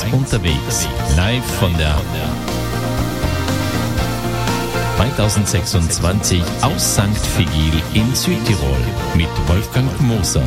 unterwegs. Live von der 2026 aus St. Vigil in Südtirol mit Wolfgang Moser.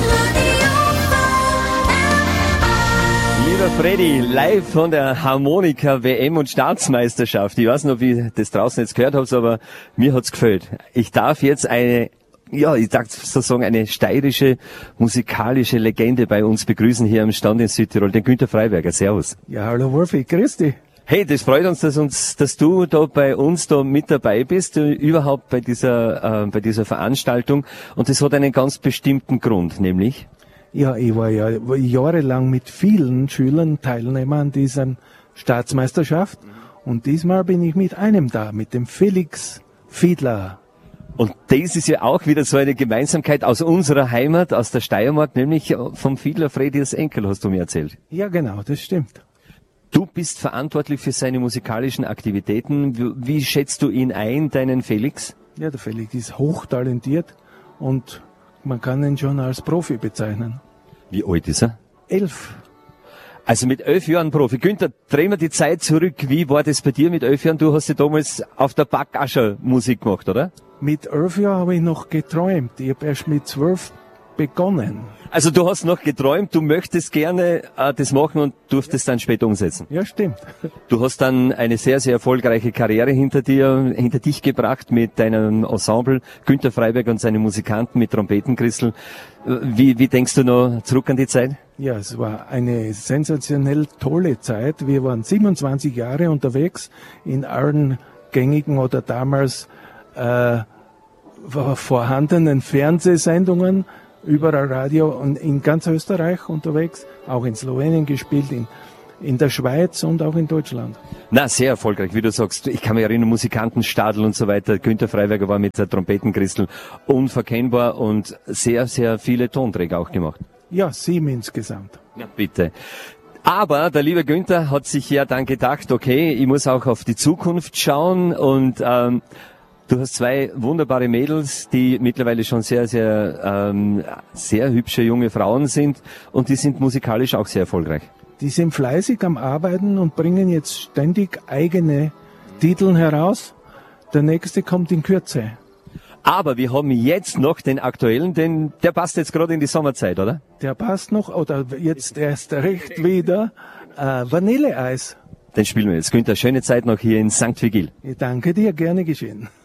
Lieber Freddy, live von der Harmonika WM und Staatsmeisterschaft. Ich weiß nicht, ob ihr das draußen jetzt gehört habt, aber mir hat's gefällt. Ich darf jetzt eine steirische musikalische Legende bei uns begrüßen hier am Stand in Südtirol, den Günther Freiberger. Servus. Ja, hallo Wolfi, grüß dich. Hey, das freut uns, dass du da bei uns da mit dabei bist, überhaupt bei dieser Veranstaltung. Und das hat einen ganz bestimmten Grund, nämlich? Ja, ich war ja jahrelang mit vielen Schülern Teilnehmer an dieser Staatsmeisterschaft. Und diesmal bin ich mit einem da, mit dem Felix Fiedler. Und das ist ja auch wieder so eine Gemeinsamkeit aus unserer Heimat, aus der Steiermark, nämlich vom Fiedler Fredis Enkel, hast du mir erzählt. Ja, genau, das stimmt. Du bist verantwortlich für seine musikalischen Aktivitäten. Wie schätzt du ihn ein, deinen Felix? Ja, der Felix ist hochtalentiert und man kann ihn schon als Profi bezeichnen. Wie alt ist er? 11. Also mit 11 Jahren Profi. Günther, drehen wir die Zeit zurück. Wie war das bei dir mit 11 Jahren? Du hast ja damals auf der Back auch schon Musik gemacht, oder? Mit 11 Jahren habe ich noch geträumt. Ich habe erst mit 12 begonnen. Also du hast noch geträumt, du möchtest gerne das machen und durftest dann später umsetzen. Ja, stimmt. Du hast dann eine sehr, sehr erfolgreiche Karriere hinter dich gebracht mit deinem Ensemble, Günther Freiberger und seine Musikanten mit Trompetenchrystal. Wie denkst du noch zurück an die Zeit? Ja, es war eine sensationell tolle Zeit. Wir waren 27 Jahre unterwegs in allen gängigen oder damals vorhandenen Fernsehsendungen, überall Radio und in ganz Österreich unterwegs, auch in Slowenien gespielt, in der Schweiz und auch in Deutschland. Na, sehr erfolgreich, wie du sagst. Ich kann mich erinnern, Musikantenstadel und so weiter. Günther Freiberger war mit der Trompetenchrystal unverkennbar und sehr, sehr viele Tonträger auch gemacht. Ja, 7 insgesamt. Ja, bitte. Aber der liebe Günther hat sich ja dann gedacht, okay, ich muss auch auf die Zukunft schauen und du hast 2 wunderbare Mädels, die mittlerweile schon sehr, sehr, sehr hübsche junge Frauen sind und die sind musikalisch auch sehr erfolgreich. Die sind fleißig am Arbeiten und bringen jetzt ständig eigene Titel heraus. Der nächste kommt in Kürze. Aber wir haben jetzt noch den aktuellen, der passt jetzt gerade in die Sommerzeit, oder? Der passt noch, oder jetzt erst recht wieder, Vanilleeis. Den spielen wir jetzt. Günther, schöne Zeit noch hier in St. Vigil. Ich danke dir, gerne geschehen.